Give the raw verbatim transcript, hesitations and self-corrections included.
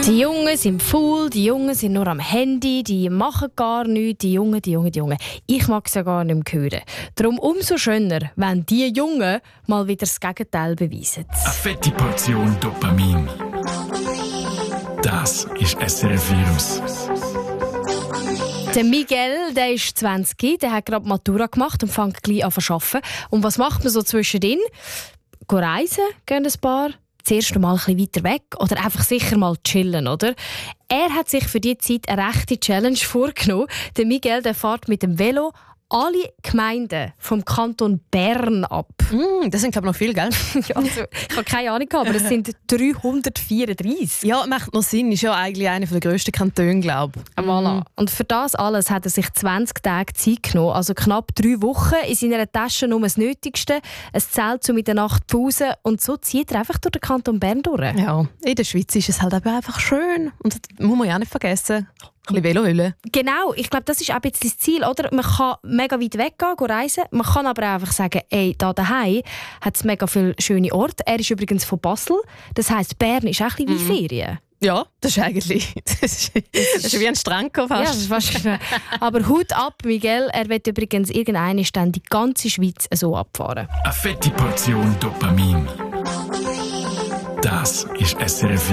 Die Jungen sind faul, die Jungen sind nur am Handy, die machen gar nichts, die Jungen, die Jungen, die Jungen. Ich mag es ja gar nicht mehr hören. Darum umso schöner, wenn die Jungen mal wieder das Gegenteil beweisen. Eine fette Portion Dopamin. Das ist S R F-Virus. Der Miguel, der ist zwanzig, der hat gerade Matura gemacht und fängt gleich an zu arbeiten. Und was macht man so zwischendrin? Gehen reisen, gehen ein paar. Zuerst mal ein bisschen weiter weg oder einfach sicher mal chillen, oder? Er hat sich für diese Zeit eine rechte Challenge vorgenommen. Der Miguel der fährt mit dem Velo alle Gemeinden vom Kanton Bern ab. Mm, das sind, glaube ich, noch viel, gell? Ja, also, ich habe keine Ahnung, aber es sind dreihundertvierunddreißig. Ja, macht noch Sinn. Ist ja eigentlich einer der grössten Kantone, glaube ich. Voilà. Mm. Und für das alles hat er sich zwanzig Tage Zeit genommen, also knapp drei Wochen. In seiner Tasche nur das Nötigste, ein Zelt zu Mitternacht Pause und so zieht er einfach durch den Kanton Bern durch. Ja, in der Schweiz ist es halt eben einfach schön. Und das muss man ja nicht vergessen. Ein bisschen Velohülle. Genau, ich glaube, das ist auch ein bisschen das Ziel, oder? Man kann mega weit weggehen, gehen reisen. Man kann aber auch einfach sagen, ey, da daheim hat es mega viele schöne Orte. Er ist übrigens von Basel. Das heisst, Bern ist auch ein bisschen wie Ferien. Ja, das ist eigentlich das ist, das ist wie ein Stranko fast. Ja, das ist fast aber Hut ab, Miguel. Er wird übrigens irgendwann dann die ganze Schweiz so abfahren. Eine fette Portion Dopamin. Das ist S R F.